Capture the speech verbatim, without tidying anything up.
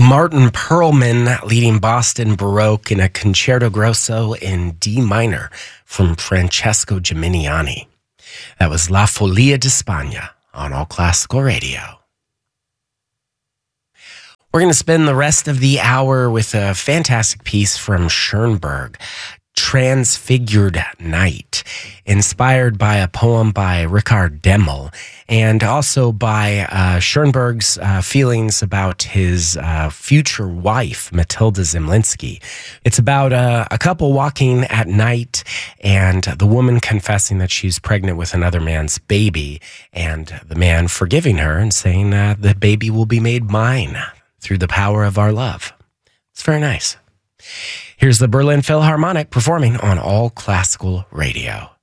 Martin Perlman leading Boston Baroque in a concerto grosso in D minor from Francesco Geminiani. That was La Folia di Spagna on All Classical Radio. We're going to spend the rest of the hour with a fantastic piece from Schoenberg, Transfigured Night, inspired by a poem by Richard Demel, and also by uh, Schoenberg's uh, feelings about his uh, future wife, Matilda Zemlinsky. It's about uh, a couple walking at night and the woman confessing that she's pregnant with another man's baby, and the man forgiving her and saying uh, the baby will be made mine through the power of our love. It's very nice. Here's the Berlin Philharmonic performing on All Classical Radio.